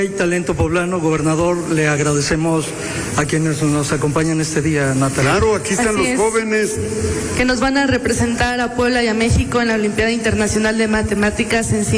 Hay talento poblano, gobernador, le agradecemos a quienes nos acompañan este día, Natalia. Claro, aquí están los jóvenes que nos van a representar a Puebla y a México en la Olimpiada Internacional de Matemáticas en